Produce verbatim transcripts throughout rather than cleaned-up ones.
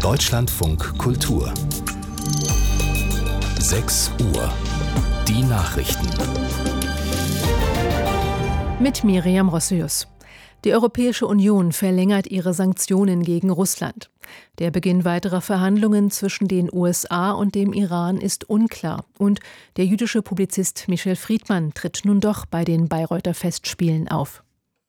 Deutschlandfunk Kultur. sechs Uhr. Die Nachrichten. Mit Miriam Rossius. Die Europäische Union verlängert ihre Sanktionen gegen Russland. Der Beginn weiterer Verhandlungen zwischen den U S A und dem Iran ist unklar. Und der jüdische Publizist Michel Friedmann tritt nun doch bei den Bayreuther Festspielen auf.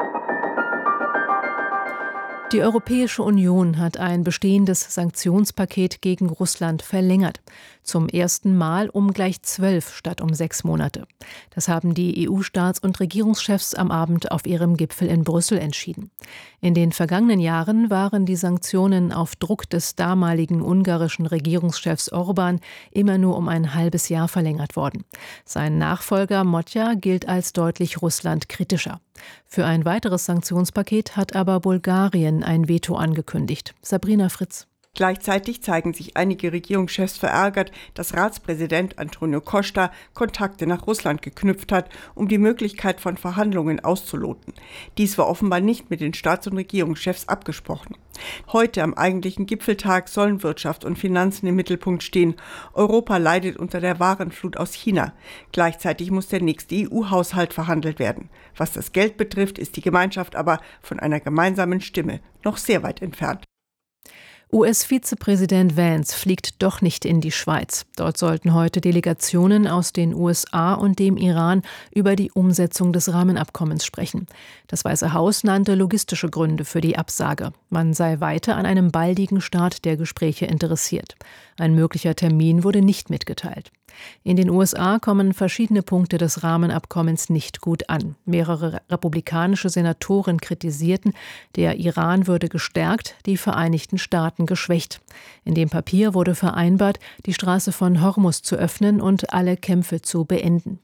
Die Europäische Union hat ein bestehendes Sanktionspaket gegen Russland verlängert. Zum ersten Mal um gleich zwölf statt um sechs Monate. Das haben die E U-Staats- und Regierungschefs am Abend auf ihrem Gipfel in Brüssel entschieden. In den vergangenen Jahren waren die Sanktionen auf Druck des damaligen ungarischen Regierungschefs Orbán immer nur um ein halbes Jahr verlängert worden. Sein Nachfolger Motja gilt als deutlich russlandkritischer. Für ein weiteres Sanktionspaket hat aber Bulgarien ein Veto angekündigt. Sabrina Fritz. Gleichzeitig zeigen sich einige Regierungschefs verärgert, dass Ratspräsident Antonio Costa Kontakte nach Russland geknüpft hat, um die Möglichkeit von Verhandlungen auszuloten. Dies war offenbar nicht mit den Staats- und Regierungschefs abgesprochen. Heute am eigentlichen Gipfeltag sollen Wirtschaft und Finanzen im Mittelpunkt stehen. Europa leidet unter der Warenflut aus China. Gleichzeitig muss der nächste E U-Haushalt verhandelt werden. Was das Geld betrifft, ist die Gemeinschaft aber von einer gemeinsamen Stimme noch sehr weit entfernt. U S-Vizepräsident Vance fliegt doch nicht in die Schweiz. Dort sollten heute Delegationen aus den U S A und dem Iran über die Umsetzung des Rahmenabkommens sprechen. Das Weiße Haus nannte logistische Gründe für die Absage. Man sei weiter an einem baldigen Start der Gespräche interessiert. Ein möglicher Termin wurde nicht mitgeteilt. In den U S A kommen verschiedene Punkte des Rahmenabkommens nicht gut an. Mehrere republikanische Senatoren kritisierten, der Iran würde gestärkt, die Vereinigten Staaten geschwächt. In dem Papier wurde vereinbart, die Straße von Hormuz zu öffnen und alle Kämpfe zu beenden.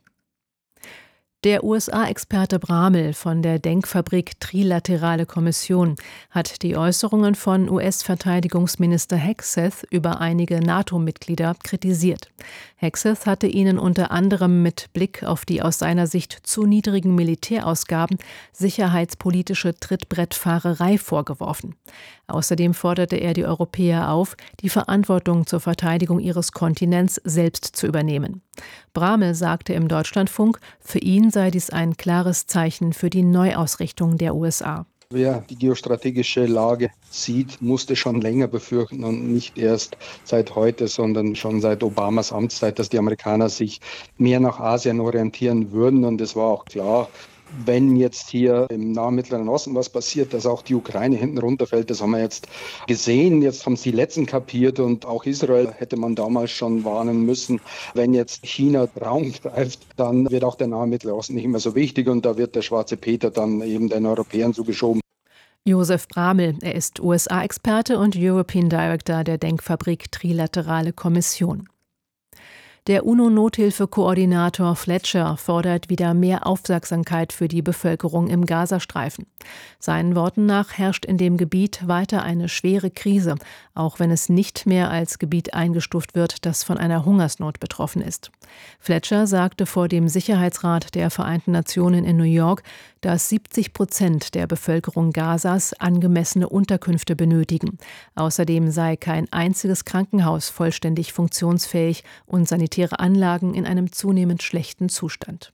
Der U S A-Experte Bramel von der Denkfabrik Trilaterale Kommission hat die Äußerungen von U S-Verteidigungsminister Hegseth über einige NATO-Mitglieder kritisiert. Hegseth hatte ihnen unter anderem mit Blick auf die aus seiner Sicht zu niedrigen Militärausgaben sicherheitspolitische Trittbrettfahrerei vorgeworfen. Außerdem forderte er die Europäer auf, die Verantwortung zur Verteidigung ihres Kontinents selbst zu übernehmen. Bramel sagte im Deutschlandfunk, für ihn sei dies ein klares Zeichen für die Neuausrichtung der U S A. Wer die geostrategische Lage sieht, musste schon länger befürchten und nicht erst seit heute, sondern schon seit Obamas Amtszeit, dass die Amerikaner sich mehr nach Asien orientieren würden. Und es war auch klar, wenn jetzt hier im nahen Mittleren Osten was passiert, dass auch die Ukraine hinten runterfällt, das haben wir jetzt gesehen. Jetzt haben es die Letzten kapiert und auch Israel hätte man damals schon warnen müssen. Wenn jetzt China Raum greift, dann wird auch der nahe Mittlere Osten nicht mehr so wichtig und da wird der schwarze Peter dann eben den Europäern zugeschoben. Josef Bramel, er ist U S A-Experte und European Director der Denkfabrik Trilaterale Kommission. Der UNO-Nothilfe-Koordinator Fletcher fordert wieder mehr Aufmerksamkeit für die Bevölkerung im Gazastreifen. Seinen Worten nach herrscht in dem Gebiet weiter eine schwere Krise, auch wenn es nicht mehr als Gebiet eingestuft wird, das von einer Hungersnot betroffen ist. Fletcher sagte vor dem Sicherheitsrat der Vereinten Nationen in New York, dass siebzig Prozent der Bevölkerung Gazas angemessene Unterkünfte benötigen. Außerdem sei kein einziges Krankenhaus vollständig funktionsfähig und sanitäre Anlagen in einem zunehmend schlechten Zustand.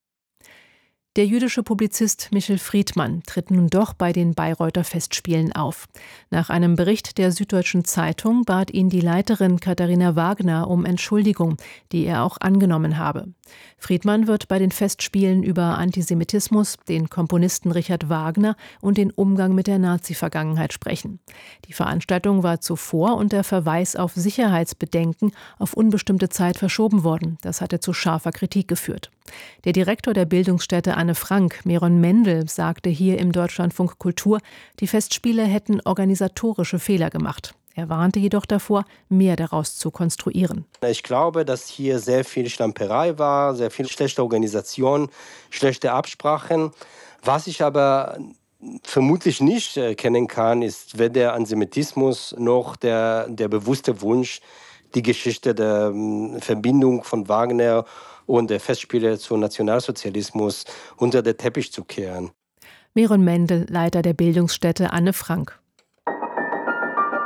Der jüdische Publizist Michel Friedmann tritt nun doch bei den Bayreuther Festspielen auf. Nach einem Bericht der Süddeutschen Zeitung bat ihn die Leiterin Katharina Wagner um Entschuldigung, die er auch angenommen habe. Friedmann wird bei den Festspielen über Antisemitismus, den Komponisten Richard Wagner und den Umgang mit der Nazi-Vergangenheit sprechen. Die Veranstaltung war zuvor unter Verweis auf Sicherheitsbedenken auf unbestimmte Zeit verschoben worden. Das hatte zu scharfer Kritik geführt. Der Direktor der Bildungsstätte Anne Frank, Meron Mendel, sagte hier im Deutschlandfunk Kultur, die Festspiele hätten organisatorische Fehler gemacht. Er warnte jedoch davor, mehr daraus zu konstruieren. Ich glaube, dass hier sehr viel Stamperei war, sehr viel schlechte Organisation, schlechte Absprachen. Was ich aber vermutlich nicht erkennen kann, ist weder Antisemitismus noch der, der bewusste Wunsch, die Geschichte der Verbindung von Wagner und der Festspiele zum Nationalsozialismus unter den Teppich zu kehren. Meron Mendel, Leiter der Bildungsstätte Anne Frank.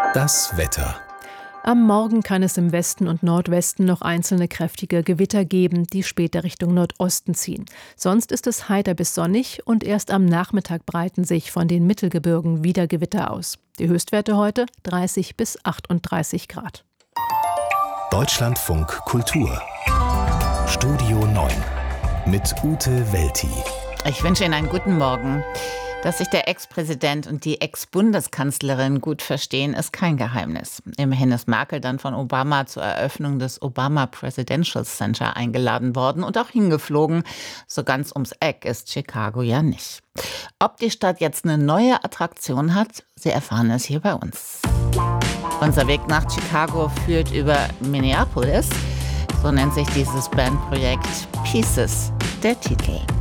Das Wetter. Am Morgen kann es im Westen und Nordwesten noch einzelne kräftige Gewitter geben, die später Richtung Nordosten ziehen. Sonst ist es heiter bis sonnig und erst am Nachmittag breiten sich von den Mittelgebirgen wieder Gewitter aus. Die Höchstwerte heute dreißig bis achtunddreißig Grad. Deutschlandfunk Kultur. Studio neun mit Ute Welti. Ich wünsche Ihnen einen guten Morgen. Dass sich der Ex-Präsident und die Ex-Bundeskanzlerin gut verstehen, ist kein Geheimnis. Immerhin ist Merkel dann von Obama zur Eröffnung des Obama Presidential Center eingeladen worden und auch hingeflogen. So ganz ums Eck ist Chicago ja nicht. Ob die Stadt jetzt eine neue Attraktion hat, Sie erfahren es hier bei uns. Unser Weg nach Chicago führt über Minneapolis. So nennt sich dieses Bandprojekt Pieces, der Titel.